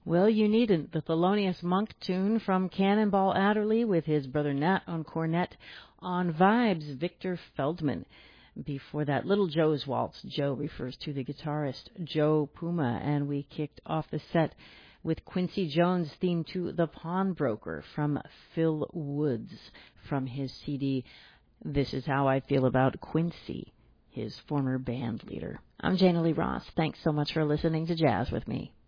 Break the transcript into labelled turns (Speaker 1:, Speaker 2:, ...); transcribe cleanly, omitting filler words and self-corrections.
Speaker 1: Well, you needn't. The Thelonious Monk tune from Cannonball Adderley with his brother Nat on cornet. On vibes, Victor Feldman. Before that, Little Joe's Waltz. Joe refers to the guitarist Joe Puma. And we kicked off the set with Quincy Jones' theme to The Pawnbroker from Phil Woods from his CD, This Is How I Feel About Quincy, his former band leader. I'm Jana Lee Ross. Thanks so much for listening to Jazz with me.